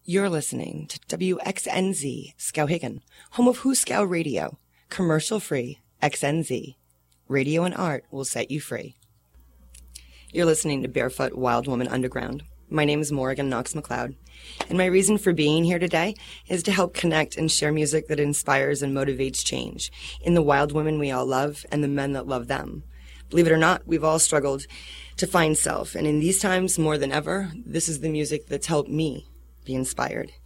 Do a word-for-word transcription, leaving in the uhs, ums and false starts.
You're listening to W X N Z Skowhegan, home of Hooskow Radio, commercial-free X N Z. Radio and art will set you free. You're listening to Barefoot Wild Woman Underground. My name is Morrigan Knox McLeod, and my reason for being here today is to help connect and share music that inspires and motivates change in the wild women we all love and the men that love them. Believe it or not, we've all struggled to find self, and in these times more than ever, this is the music that's helped me be inspired.